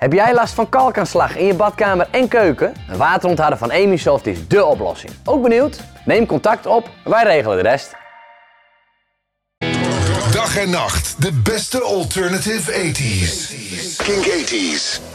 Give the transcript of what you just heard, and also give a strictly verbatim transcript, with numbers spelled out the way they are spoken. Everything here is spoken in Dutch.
Heb jij last van kalkaanslag in je badkamer en keuken? Een waterontharder van Emisoft is dé oplossing. Ook benieuwd? Neem contact op, wij regelen de rest. Dag en nacht, de beste alternative tachtiger. Kink tachtig.